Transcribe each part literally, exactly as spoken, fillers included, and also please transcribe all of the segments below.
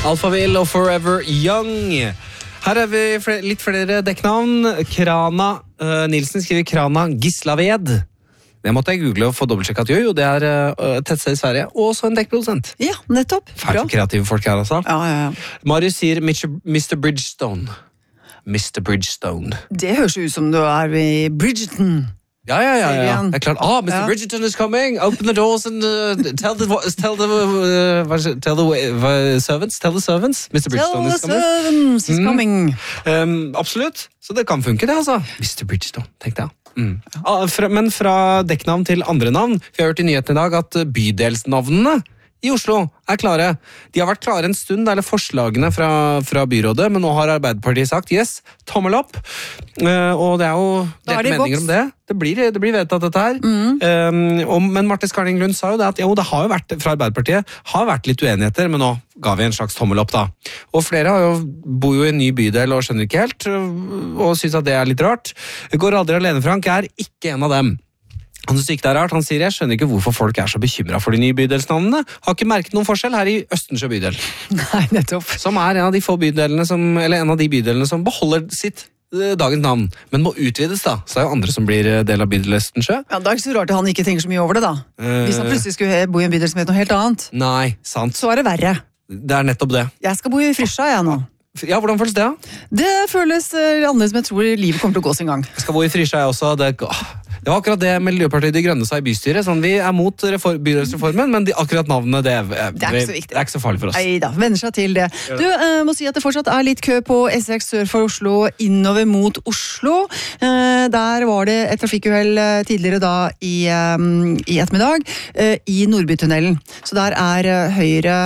Alphaville og Forever Young. Her er vi flere, litt flere dekknavn. Krana uh, Nilsen skriver Krana Gislaved. Det måtte jeg google og få dobbeltsjekket at jo, jo, det er uh, tettsted i Sverige, og også en dekkprodusent. Ja, nettopp. Fælt kreative folk her, altså. Ja, ja, ja. Marius sier mister Bridgestone. mister Bridgestone. Det høres ut som du er i Bridgerton. Ja, ja, ja, ja. Det er klart. Ah, mister Ja. Bridgerton is coming. Open the doors and uh, tell the tell the uh, tell the uh, servants, tell the servants. mister Bridgestone is coming. Tell the servants is coming. Um, absolutt. Så det kan funke, det, altså. mister Bridgestone, tenkte jeg. Mm. Ah, fra, men fra dekknavn til andre navn. Vi har hørt i nyheten i dag at bydelsnavnene i Oslo er klare. De har vært klare en stund, eller forslagene fra, fra byrådet, men nå har Arbeiderpartiet sagt yes, tommel opp. Uh, og det er jo Da er delte det i meninger boks. om det. Det blir, det blir vedtatt dette her. Mm. Um, og, men Marte Skarning Lund sa jo det at jo, det har jo vært, fra Arbeiderpartiet har vært litt uenigheter, men nå ga vi en slags tommel opp da. Og flere har jo, bor jo i en ny bydel og skjønner ikke helt, og synes at det er litt rart. Går aldri alene, Frank, er ikke en av dem. Han synes ikke det er rart, han sier jeg skjønner ikke hvorfor folk er så bekymret for de nye bydelsnavnene. Har ikke merket noen forskjell her i Østensjø bydel. Nei, nettopp. Som er en av de få bydelene som, eller en av de bydelene som beholder sitt eh, dagens navn, men må utvides da. Så er jo andre som blir eh, del av bydel Østensjø. Ja, det er ikke så rart at han ikke tenker så mye over det da. Hvis han plutselig skulle bo i en bydel som heter noe helt annet, Nei, sant. så er det verre. Det er nettopp det. Jeg skal bo i Frysja, jeg nå. Ja, hvordan føles det da? Det føles eh, annerledes, men jeg tror livet kommer til å gå sin gang. Jeg skal bo i Frysja jeg også. Det, åh, det var akkurat det Miljøpartiet De Grønne sa i bystyret. Sånn, vi er mot reform, bydelsreformen, men de, akkurat navnet, det er, Det er ikke så viktig. Det er ikke så farlig for oss. Neida, venner seg til det. Du, eh, må si at det fortsatt er litt kø på E seks sør for Oslo, innover mot Oslo. Eh, der var det et trafikkuhell eh, tidligere da i, eh, i ettermiddag, eh, i Nordbytunnelen. Så der er eh, høyre...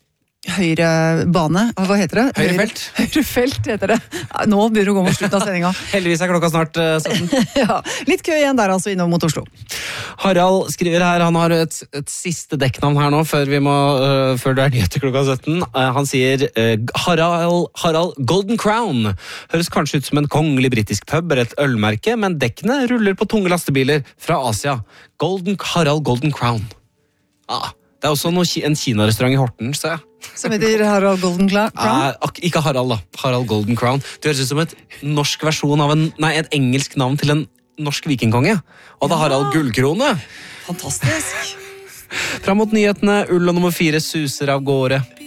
Høyre bane, hva heter det? Høyre felt. Høyre felt heter det. Ja, nå begynner det å gå mot slutten av sendinga. Heldigvis er klokka snart uh, sytten. Ja, litt kø igjen der altså innover mot Oslo. Harald skriver her, han har et, et siste dekknavn her nå, før, vi må, uh, før det er nyheter klokka sytten. Uh, han sier uh, Harald, Harald Golden Crown. Høres kanskje ut som en kongelig britisk pub eller et ølmerke, men dekkene ruller på tunge lastebiler fra Asia. Golden, Harald Golden Crown. Ah, det er også noe, en kinarestaurant i Horten, ser jeg. Som heter Harald Golden Crown? Nei, ak- ikke Harald da. Harald Golden Crown. Det høres ut som et norsk versjon av en, nei, et engelsk navn til en norsk vikingkonge. Og det er Harald Gullkrone. Fantastisk. Fram mot nyhetene, Ulla nummer fire suser av gårde.